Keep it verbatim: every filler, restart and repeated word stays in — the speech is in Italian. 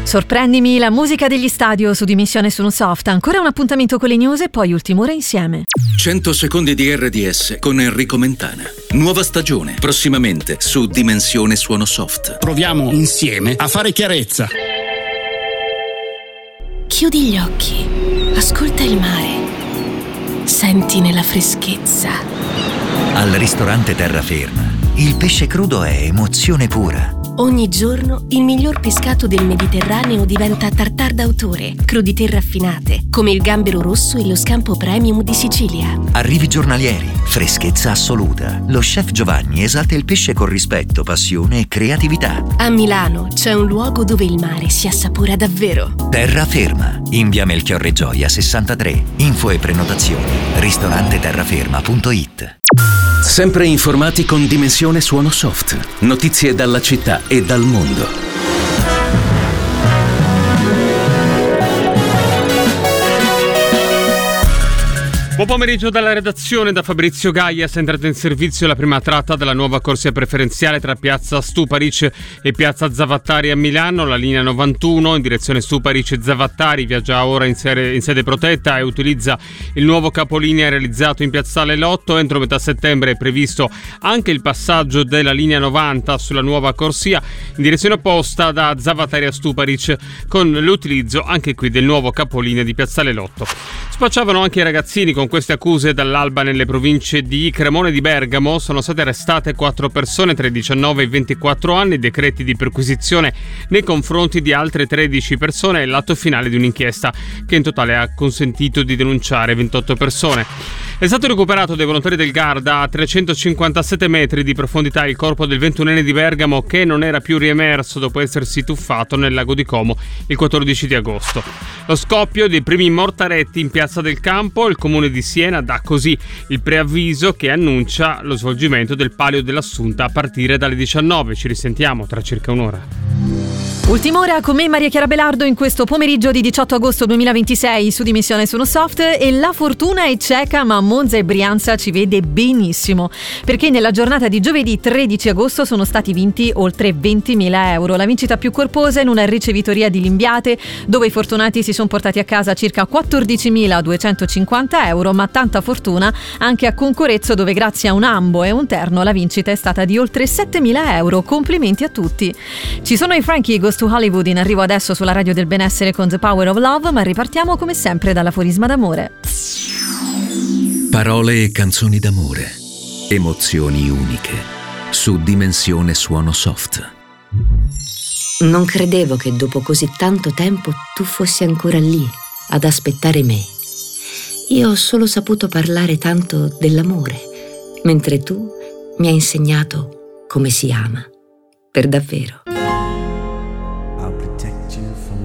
Sorprendimi, la musica degli stadio su Dimensione Suono Soft. Ancora un appuntamento con le news e poi ultima ora insieme. cento secondi di R D S con Enrico Mentana. Nuova stagione, prossimamente su Dimensione Suono Soft. Proviamo insieme a fare chiarezza. Chiudi gli occhi, ascolta il mare, senti nella freschezza. Al ristorante Terraferma, il pesce crudo è emozione pura. Ogni giorno il miglior pescato del Mediterraneo diventa tartar d'autore, crudité raffinate, come il gambero rosso e lo scampo premium di Sicilia. Arrivi giornalieri, freschezza assoluta. Lo chef Giovanni esalta il pesce con rispetto, passione e creatività. A Milano c'è un luogo dove il mare si assapora davvero. Terraferma, in via Melchiorre Gioia sessantatré. Info e prenotazioni ristorante terraferma punto it. Sempre informati con Dimensione Suono Soft. Notizie dalla città e dal mondo. Buon pomeriggio dalla redazione, da Fabrizio Gaias. È entrata in servizio la prima tratta della nuova corsia preferenziale tra piazza Stuparic e piazza Zavattari a Milano. La linea novantuno in direzione Stuparic e Zavattari viaggia ora in sede, in sede protetta e utilizza il nuovo capolinea realizzato in piazzale Lotto. Entro metà settembre è previsto anche il passaggio della linea novanta sulla nuova corsia in direzione opposta da Zavattari a Stuparic, con l'utilizzo anche qui del nuovo capolinea di piazzale Lotto. Spacciavano anche i ragazzini. Con queste accuse dall'alba nelle province di Cremona e di Bergamo sono state arrestate quattro persone tra i diciannove e i ventiquattro anni, decreti di perquisizione nei confronti di altre tredici persone e l'atto finale di un'inchiesta che in totale ha consentito di denunciare ventotto persone. È stato recuperato dai volontari del Garda a trecentocinquantasette metri di profondità il corpo del ventunenne di Bergamo che non era più riemerso dopo essersi tuffato nel lago di Como il quattordici di agosto. Lo scoppio dei primi mortaretti in Piazza del Campo, il comune di Siena dà così il preavviso che annuncia lo svolgimento del Palio dell'Assunta a partire dalle diciannove. Ci risentiamo tra circa un'ora. Ultima ora con me Maria Chiara Belardo in questo pomeriggio di diciotto agosto duemilaventisei su Dimensione Suono Soft. E la fortuna è cieca, ma Monza e Brianza ci vede benissimo, perché nella giornata di giovedì tredici agosto sono stati vinti oltre ventimila euro. La vincita più corposa in una ricevitoria di Limbiate, dove i fortunati si sono portati a casa circa quattordicimiladuecentocinquanta euro, ma tanta fortuna anche a Concorezzo, dove grazie a un ambo e un terno la vincita è stata di oltre settemila euro. Complimenti a tutti. Ci sono i Frankie Goes to Hollywood in arrivo adesso sulla radio del benessere con The Power of Love, ma ripartiamo come sempre dall'aforisma d'amore. Parole e canzoni d'amore, emozioni uniche, su Dimensione Suono Soft. Non credevo che dopo così tanto tempo tu fossi ancora lì, ad aspettare me. Io ho solo saputo parlare tanto dell'amore, mentre tu mi hai insegnato come si ama, per davvero.